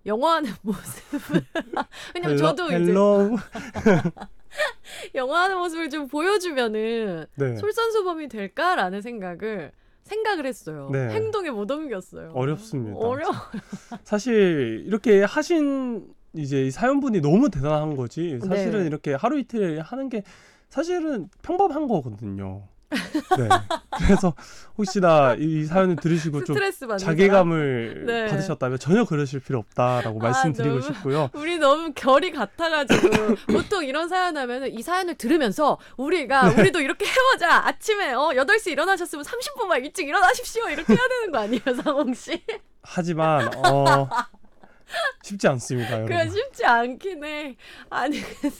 영화하는 모습을 왜냐면 저도 헬로. 이제 영화하는 모습을 좀 보여주면은 네. 솔선수범이 될까라는 생각을 했어요. 네. 행동에 못 옮겼어요. 어렵습니다. 어려워. 사실 이렇게 하신 이제 이 사연분이 너무 대단한 거지. 사실은 네. 이렇게 하루 이틀 하는 게 사실은 평범한 거거든요. 네. 그래서 혹시나 이 사연을 들으시고 좀 스트레스 받는 자괴감을 네. 받으셨다면 전혀 그러실 필요 없다라고 말씀드리고 너무- 싶고요. 우리 너무 결이 같아가지고 보통 이런 사연 하면은 이 사연을 들으면서 우리도 이렇게 해보자. 아침에 8시 일어나셨으면 30분만 일찍 일어나십시오. 이렇게 해야 되는 거 아니에요, 상홍 씨? 하지만 쉽지 않습니다, 그래 여러분. 쉽지 않긴 해. 아니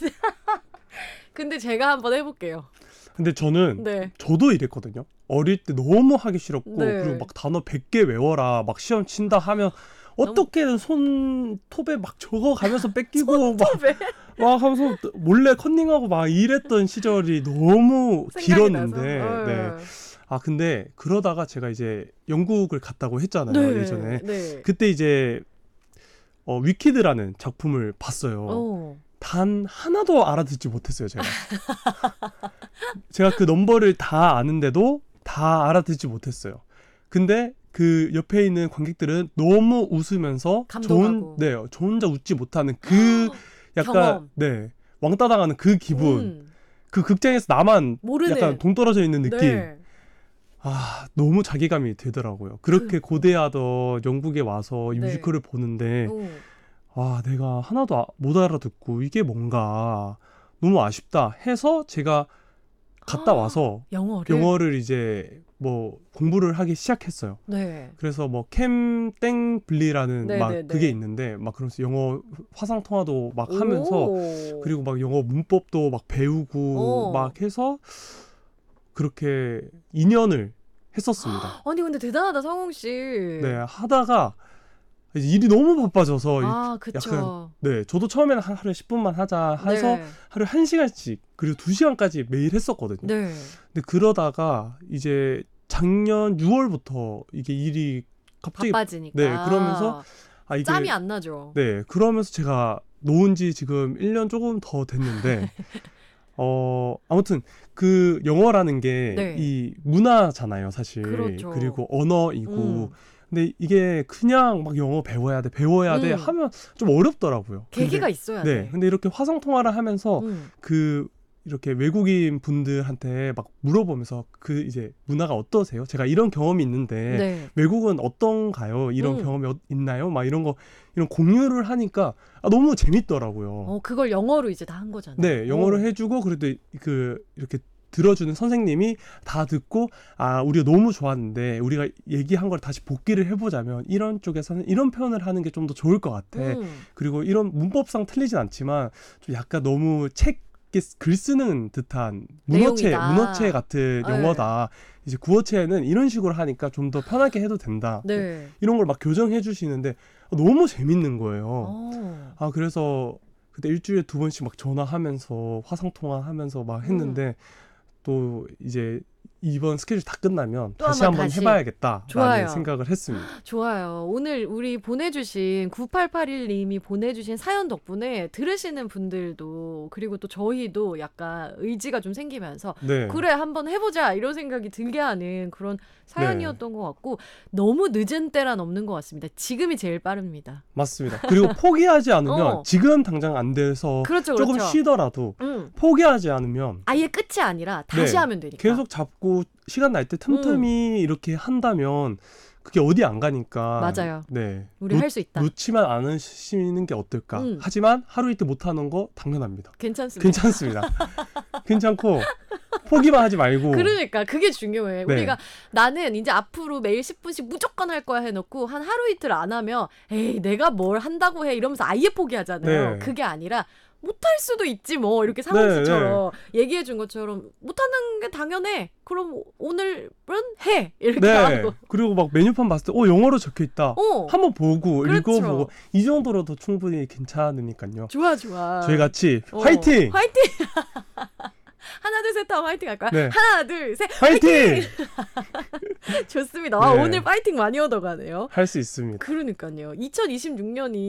근데 제가 한번 해볼게요. 근데 저는 네. 저도 이랬거든요. 어릴 때 너무 하기 싫었고 네. 그리고 막 단어 100개 외워라 막 시험 친다 하면 어떻게든 손톱에 막 적어가면서 뺏기고 막 하면서 몰래 컨닝하고 막 이랬던 시절이 너무 길었는데 네. 근데 그러다가 제가 이제 영국을 갔다고 했잖아요. 예전에. 네. 그때 이제 위키드라는 작품을 봤어요. 단 하나도 알아듣지 못했어요, 제가. 제가 그 넘버를 다 아는데도 다 알아듣지 못했어요. 근데 그 옆에 있는 관객들은 너무 웃으면서 감동하고. 저 혼자 웃지 못하는 그 약간 경험. 네, 왕따 당하는 그 기분. 그 극장에서 나만 모르는. 약간 동떨어져 있는 느낌. 네. 너무 자괴감이 들더라고요. 그렇게 고대하던 영국에 와서 이 네. 뮤지컬을 보는데 내가 하나도 못 알아듣고 이게 뭔가 너무 아쉽다 해서 제가 갔다 와서 영어를 이제 뭐 공부를 하기 시작했어요. 네. 그래서 뭐 캠땡블리라는 막 네네네. 그게 있는데 막 그러면서 영어 화상 통화도 막 하면서 그리고 막 영어 문법도 막 배우고 막 해서 그렇게 2년을 했었습니다. 아니 근데 대단하다, 성웅 씨. 네, 하다가 이제 일이 너무 바빠져서 그쵸. 약간 네, 저도 처음에는 하루에 10분만 하자 해서 네. 하루에 1시간씩 그리고 2시간까지 매일 했었거든요. 네. 근데 그러다가 이제 작년 6월부터 이게 일이 갑자기 바빠지니까. 네, 그러면서 이게 짬이 안 나죠. 네, 그러면서 제가 놓은 지 지금 1년 조금 더 됐는데 아무튼 그 영어라는 게 이 문화잖아요, 사실. 그렇죠. 그리고 언어이고. 근데 이게 그냥 막 영어 배워야 돼 하면 좀 어렵더라고요. 계기가 있어야 돼. 네. 근데 이렇게 화상 통화를 하면서 이렇게 외국인 분들한테 막 물어보면서 그 이제 문화가 어떠세요? 제가 이런 경험이 있는데 외국은 어떤가요? 이런 경험이 있나요? 막 이런 공유를 하니까 너무 재밌더라고요. 그걸 영어로 이제 다 한 거잖아요. 네, 영어로 해주고 그래도 이렇게 들어주는 선생님이 다 듣고 우리가 너무 좋았는데 우리가 얘기한 걸 다시 복기를 해보자면 이런 쪽에서는 이런 표현을 하는 게 좀 더 좋을 것 같아. 그리고 이런 문법상 틀리진 않지만 좀 약간 너무 글 쓰는 듯한 문어체 같은 영어다. 이제 구어체는 이런 식으로 하니까 좀 더 편하게 해도 된다. 이런 걸 막 교정해 주시는데 너무 재밌는 거예요. 그래서 그때 일주일에 2번씩 막 전화하면서 화상통화하면서 막 했는데 또 이제 이번 스케줄 다 끝나면 다시 한번 해봐야겠다라는 생각을 했습니다. 좋아요. 오늘 우리 보내주신 9881님이 보내주신 사연 덕분에 들으시는 분들도 그리고 또 저희도 약간 의지가 좀 생기면서 그래 한번 해보자 이런 생각이 들게 하는 그런 사연이었던 것 같고 너무 늦은 때란 없는 것 같습니다. 지금이 제일 빠릅니다. 맞습니다. 그리고 포기하지 않으면 지금 당장 안 돼서 조금 쉬더라도 포기하지 않으면 아예 끝이 아니라 다시 하면 되니까. 계속 잡고 시간 날 때 틈틈이 이렇게 한다면 그게 어디 안 가니까. 맞아요. 네. 우리 할 수 있다. 놓지만 않으시는 게 어떨까. 하지만 하루 이틀 못하는 거 당연합니다. 괜찮습니다. 괜찮고 포기만 하지 말고. 그러니까 그게 중요해. 우리가 나는 이제 앞으로 매일 10분씩 무조건 할 거야 해놓고 한 하루 이틀 안 하면 에이 내가 뭘 한다고 해 이러면서 아예 포기하잖아요. 그게 아니라 못할 수도 있지 뭐 이렇게 상훈 씨처럼 얘기해 준 것처럼 못하는 게 당연해. 그럼 오늘은 해 이렇게 하고. 그리고 막 메뉴판 봤을 때 영어로 적혀 있다. 한번 보고 읽어보고 이 정도로도 충분히 괜찮으니까요. 좋아. 저희 같이 화이팅! 하나 둘 셋 하면 화이팅 할까요? 하나 둘 셋 화이팅! 좋습니다. 오늘 파이팅 많이 얻어가네요. 할 수 있습니다. 그러니까요. 2026년이